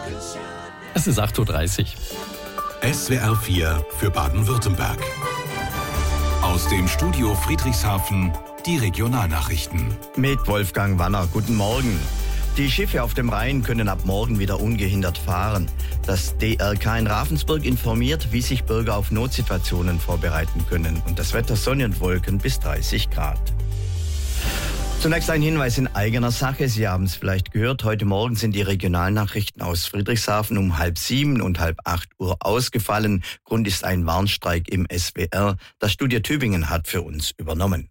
Es ist 8:30 Uhr. SWR 4 für Baden-Württemberg. Aus dem Studio Friedrichshafen die Regionalnachrichten. Mit Wolfgang Wanner, guten Morgen. Die Schiffe auf dem Rhein können ab morgen wieder ungehindert fahren. Das DRK in Ravensburg informiert, wie sich Bürger auf Notsituationen vorbereiten können. Und das Wetter Sonne und Wolken bis 30 Grad. Zunächst ein Hinweis in eigener Sache. Sie haben es vielleicht gehört. Heute Morgen sind die Regionalnachrichten aus Friedrichshafen um 6:30 und 7:30 Uhr ausgefallen. Grund ist ein Warnstreik im SWR. Das Studio Tübingen hat für uns übernommen.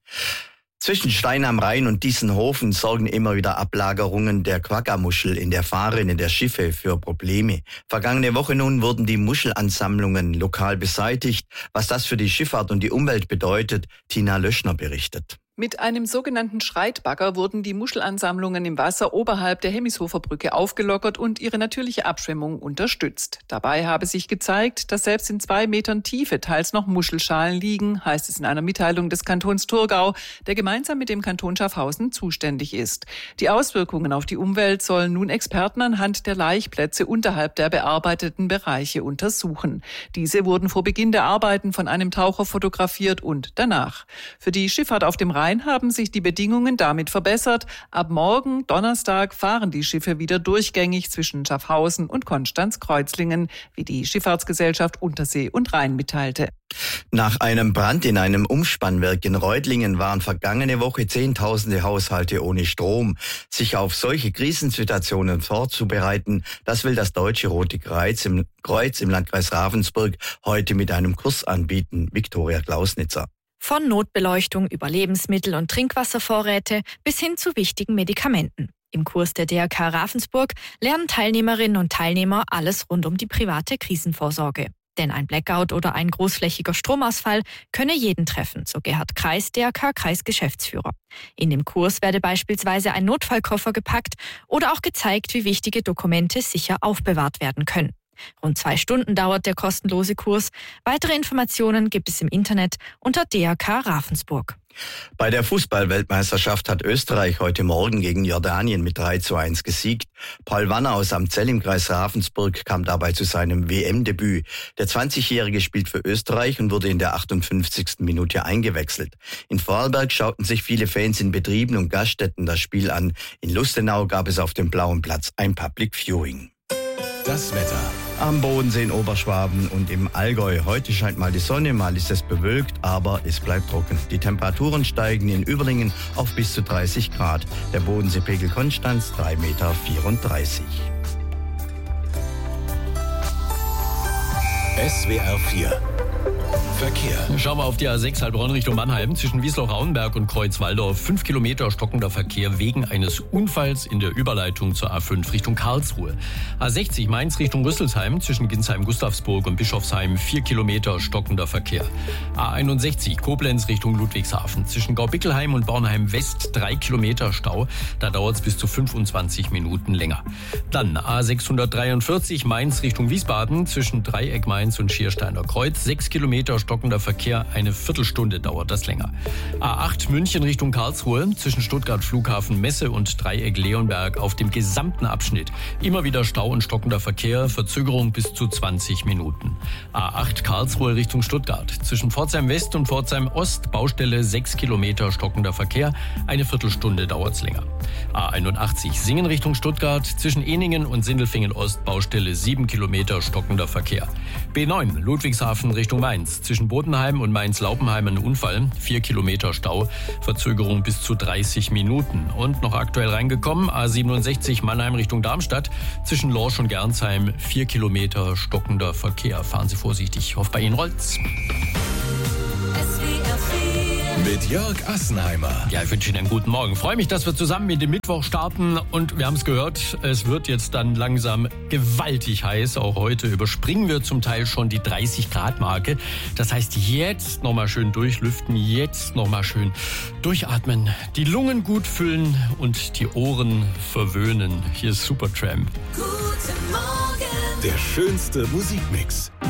Zwischen Stein am Rhein und Diessenhofen sorgen immer wieder Ablagerungen der Quagga-Muschel in der Fahrrinne der Schiffe für Probleme. Vergangene Woche nun wurden die Muschelansammlungen lokal beseitigt. Was das für die Schifffahrt und die Umwelt bedeutet, Tina Löschner berichtet. Mit einem sogenannten Schreitbagger wurden die Muschelansammlungen im Wasser oberhalb der Hemmishofer Brücke aufgelockert und ihre natürliche Abschwemmung unterstützt. Dabei habe sich gezeigt, dass selbst in 2 Metern Tiefe teils noch Muschelschalen liegen, heißt es in einer Mitteilung des Kantons Thurgau, der gemeinsam mit dem Kanton Schaffhausen zuständig ist. Die Auswirkungen auf die Umwelt sollen nun Experten anhand der Laichplätze unterhalb der bearbeiteten Bereiche untersuchen. Diese wurden vor Beginn der Arbeiten von einem Taucher fotografiert und danach. Für die Schifffahrt auf dem Rhein haben sich die Bedingungen damit verbessert. Ab morgen, Donnerstag, fahren die Schiffe wieder durchgängig zwischen Schaffhausen und Konstanz-Kreuzlingen, wie die Schifffahrtsgesellschaft Untersee und Rhein mitteilte. Nach einem Brand in einem Umspannwerk in Reutlingen waren vergangene Woche Zehntausende Haushalte ohne Strom. Sich auf solche Krisensituationen vorzubereiten, das will das Deutsche Rote Kreuz im Landkreis Ravensburg heute mit einem Kurs anbieten. Viktoria Klausnitzer. Von Notbeleuchtung über Lebensmittel- und Trinkwasservorräte bis hin zu wichtigen Medikamenten. Im Kurs der DRK Ravensburg lernen Teilnehmerinnen und Teilnehmer alles rund um die private Krisenvorsorge. Denn ein Blackout oder ein großflächiger Stromausfall könne jeden treffen, so Gerhard Kreis, DRK-Kreisgeschäftsführer. In dem Kurs werde beispielsweise ein Notfallkoffer gepackt oder auch gezeigt, wie wichtige Dokumente sicher aufbewahrt werden können. Rund 2 Stunden dauert der kostenlose Kurs. Weitere Informationen gibt es im Internet unter DRK Ravensburg. Bei der Fußball-Weltmeisterschaft hat Österreich heute Morgen gegen Jordanien mit 3:1 gesiegt. Paul Wanner aus Amzell im Kreis Ravensburg kam dabei zu seinem WM-Debüt. Der 20-Jährige spielt für Österreich und wurde in der 58. Minute eingewechselt. In Vorarlberg schauten sich viele Fans in Betrieben und Gaststätten das Spiel an. In Lustenau gab es auf dem Blauen Platz ein Public Viewing. Das Wetter. Am Bodensee in Oberschwaben und im Allgäu. Heute scheint mal die Sonne, mal ist es bewölkt, aber es bleibt trocken. Die Temperaturen steigen in Überlingen auf bis zu 30 Grad. Der Bodenseepegel Konstanz 3,34 Meter. SWR 4 Verkehr. Schauen wir auf die A6 Heilbronn Richtung Mannheim. Zwischen Wiesloch-Rauenberg und Kreuzwaldorf 5 Kilometer stockender Verkehr wegen eines Unfalls in der Überleitung zur A5 Richtung Karlsruhe. A60 Mainz Richtung Rüsselsheim. Zwischen Ginsheim-Gustavsburg und Bischofsheim 4 Kilometer stockender Verkehr. A61 Koblenz Richtung Ludwigshafen. Zwischen Gaubickelheim und Bornheim West 3 Kilometer Stau. Da dauert es bis zu 25 Minuten länger. Dann A643 Mainz Richtung Wiesbaden. Zwischen Dreieck Mainz und Schiersteiner Kreuz 6 Kilometer stockender Verkehr, eine Viertelstunde dauert das länger. A8 München Richtung Karlsruhe, zwischen Stuttgart Flughafen Messe und Dreieck Leonberg auf dem gesamten Abschnitt. Immer wieder Stau und stockender Verkehr, Verzögerung bis zu 20 Minuten. A8 Karlsruhe Richtung Stuttgart, zwischen Pforzheim West und Pforzheim Ost, Baustelle 6 Kilometer stockender Verkehr, eine Viertelstunde dauert's länger. A81 Singen Richtung Stuttgart, zwischen Eningen und Sindelfingen Ost, Baustelle 7 Kilometer stockender Verkehr. B9 Ludwigshafen Richtung Mainz, zwischen Bodenheim und Mainz-Laupenheim ein Unfall, 4 Kilometer Stau, Verzögerung bis zu 30 Minuten. Und noch aktuell reingekommen, A67 Mannheim Richtung Darmstadt, zwischen Lorsch und Gernsheim 4 Kilometer stockender Verkehr. Fahren Sie vorsichtig, ich hoffe bei Ihnen rollt's. Mit Jörg Assenheimer. Ja, ich wünsche Ihnen einen guten Morgen. Freue mich, dass wir zusammen mit dem Mittwoch starten. Und wir haben es gehört, es wird jetzt dann langsam gewaltig heiß. Auch heute überspringen wir zum Teil schon die 30-Grad-Marke. Das heißt, jetzt nochmal schön durchlüften, jetzt nochmal schön durchatmen, die Lungen gut füllen und die Ohren verwöhnen. Hier ist Supertramp. Der schönste Musikmix.